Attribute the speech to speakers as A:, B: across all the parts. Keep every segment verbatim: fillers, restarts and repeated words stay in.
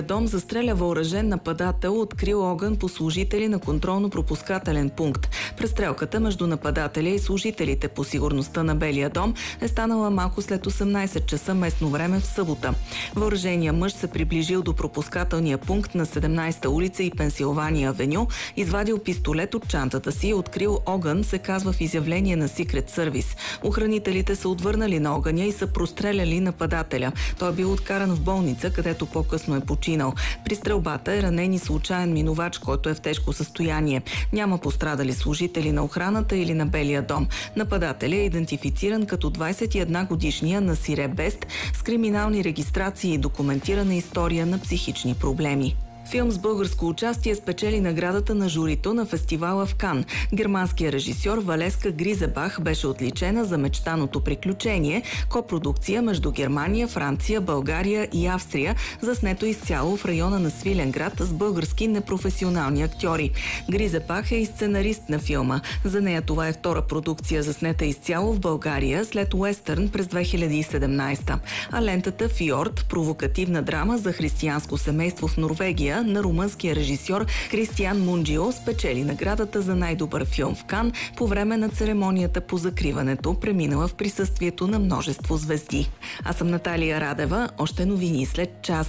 A: дом застреля въоръжен нападател, открил огън по служители на контролно-пропускателен пункт. Престрелката между нападателя и служителите по сигурността на Белия дом е станала малко след осемнайсет часа местно време в събота. Въоръженият мъж се приближил до пропускателния пункт на седемнайсета улица и Пенсилвания авеню, извадил пистолет от чантата си и открил огън, се казва в изявление на Secret Service. Охранителите са отвърнали на огъня и са простреляли нападателя. Той е бил откаран в болница, където по-късно е починал. При стрелбата е ранен и случайен минувач, който е в тежко състояние. Няма пострадали служители на охраната или на Белия дом. Нападателя е идентифициран като двайсет и една годишния Насире Бест с криминални регистрации и документирана история на психични проблеми. Филм с българско участие спечели наградата на журито на фестивала в Кан. Германският режисьор Валеска Гризебах беше отличена за Мечтаното приключение, копродукция между Германия, Франция, България и Австрия, заснето изцяло в района на Свиленград с български непрофесионални актьори. Гризебах е и сценарист на филма. За нея това е втора продукция, заснета изцяло в България след Уестърн през две хиляди и седемнайсета. А лентата Фьорд, провокативна драма за християнско семейство в Норвегия, на румънския режисьор Кристиан Мунджио, спечели наградата за най-добър филм в Кан по време на церемонията по закриването, преминала в присъствието на множество звезди. Аз съм Наталия Радева, още новини след час.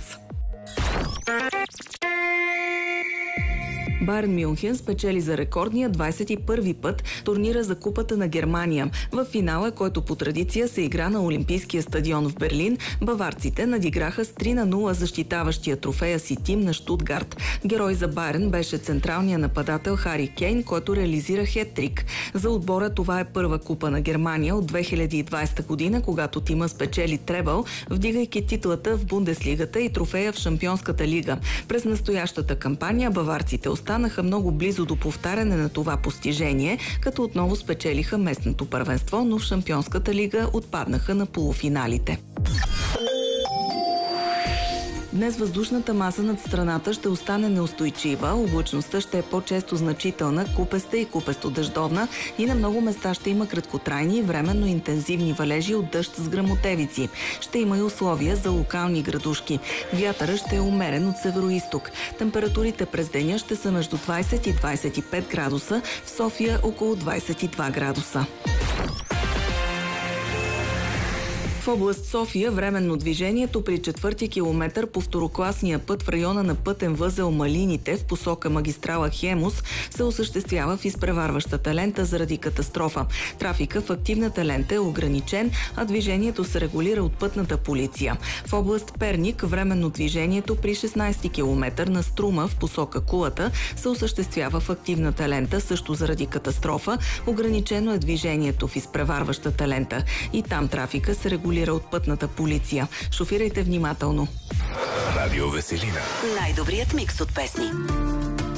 A: Байерн Мюнхен спечели за рекордния двайсет и първи път турнира за Купата на Германия. В финала, който по традиция се игра на Олимпийския стадион в Берлин, баварците надиграха с три на нула защитаващия трофея си тим на Щутгарт. Герой за Байерн беше централният нападател Хари Кейн, който реализира хет-трик. За отбора това е първа Купа на Германия от две хиляди и двайсета година, когато тима спечели требъл, вдигайки титлата в Бундеслигата и трофея в Шампионската лига. През настоящата кампания баварците останаха много близо до повтаряне на това постижение, като отново спечелиха местното първенство, но в Шампионската лига отпаднаха на полуфиналите. Днес въздушната маса над страната ще остане неустойчива, облачността ще е по-често значителна, купеста и купесто-дъждовна и на много места ще има краткотрайни и временно интензивни валежи от дъжд с гръмотевици. Ще има и условия за локални градушки. Вятърът ще е умерен от североизток. Температурите през деня ще са между двайсет и двайсет и пет градуса, в София около двайсет и два градуса. В област София временно движението при четвърти километър по второкласния път в района на пътен възел Малините в посока магистрала Хемус се осъществява в изпреварващата лента заради катастрофа. Трафика в активната лента е ограничен, а движението се регулира от пътната полиция. В област Перник временно движението при шестнайсети километър на Струма в посока Кулата се осъществява в активната лента също заради катастрофа. Ограничено е движението в изпреварващата лента. И там трафика се регулира от пътната полиция. Шофирайте внимателно.
B: Радио Веселина.
C: Най-добрият микс от песни.